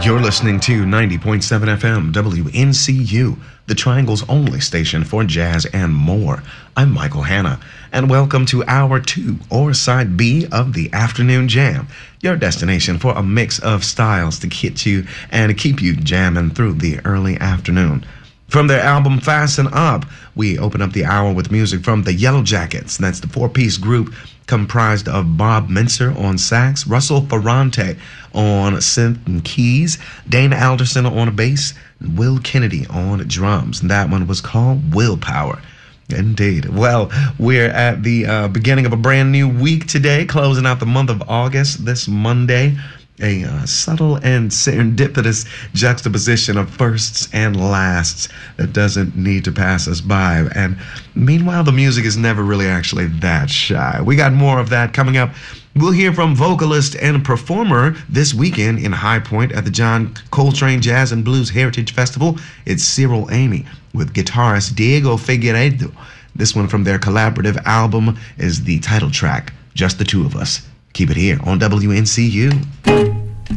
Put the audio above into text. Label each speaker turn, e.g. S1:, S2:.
S1: You're listening to 90.7 FM WNCU, the Triangle's only station for jazz and more. I'm Michael Hanna, and welcome to Hour 2, or Side B, of the Afternoon Jam, your destination for a mix of styles to get you and keep you jamming through the early afternoon. From their album Fasten Up, we open up the hour with music from the Yellow Jackets. That's the four-piece group comprised of Bob Mintzer on sax, Russell Ferrante on synth and keys, Dana Alderson on bass, and Will Kennedy on drums. And that one was called Willpower. Indeed. Well, we're at the beginning of a brand new week today, closing out the month of August this Monday. A subtle and serendipitous juxtaposition of firsts and lasts that doesn't need to pass us by. And meanwhile, the music is never really actually that shy. We got more of that coming up. We'll hear from vocalist and performer this weekend in High Point at the John Coltrane Jazz and Blues Heritage Festival. It's Cyril Amy with guitarist Diego Figueiredo. This one from their collaborative album is the title track, Just the Two of Us. Keep it here on WNCU.